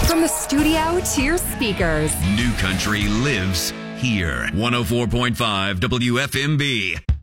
From the studio to your speakers. New Country lives here. 104.5 WFMB.